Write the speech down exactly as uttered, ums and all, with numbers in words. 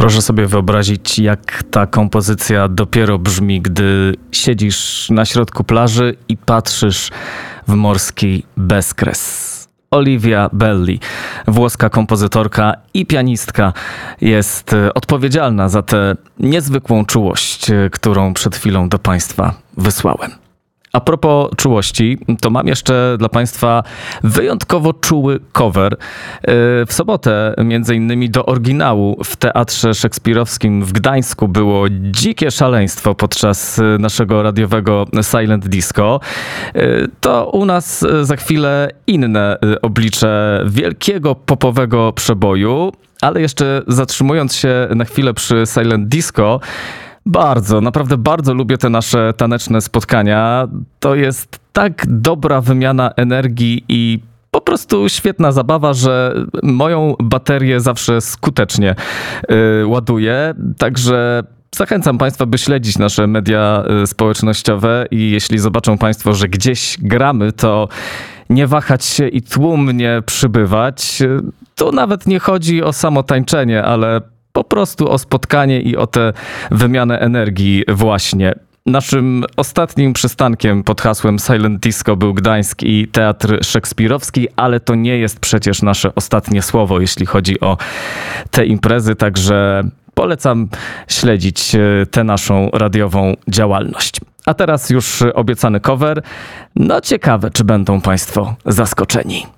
Proszę sobie wyobrazić, jak ta kompozycja dopiero brzmi, gdy siedzisz na środku plaży i patrzysz w morski bezkres. Olivia Belli, włoska kompozytorka i pianistka, jest odpowiedzialna za tę niezwykłą czułość, którą przed chwilą do Państwa wysłałem. A propos czułości, to mam jeszcze dla Państwa wyjątkowo czuły cover. W sobotę, między innymi do oryginału w Teatrze Szekspirowskim w Gdańsku było dzikie szaleństwo podczas naszego radiowego Silent Disco. To u nas za chwilę inne oblicze wielkiego popowego przeboju, ale jeszcze zatrzymując się na chwilę przy Silent Disco, bardzo, naprawdę bardzo lubię te nasze taneczne spotkania. To jest tak dobra wymiana energii i po prostu świetna zabawa, że moją baterię zawsze skutecznie yy, ładuje. Także zachęcam Państwa, by śledzić nasze media społecznościowe i jeśli zobaczą Państwo, że gdzieś gramy, to nie wahać się i tłumnie przybywać. Tu nawet nie chodzi o samo tańczenie, ale po prostu o spotkanie i o tę wymianę energii właśnie. Naszym ostatnim przystankiem pod hasłem Silent Disco był Gdańsk i Teatr Szekspirowski, ale to nie jest przecież nasze ostatnie słowo, jeśli chodzi o te imprezy, także polecam śledzić tę naszą radiową działalność. A teraz już obiecany cover. No ciekawe, czy będą Państwo zaskoczeni.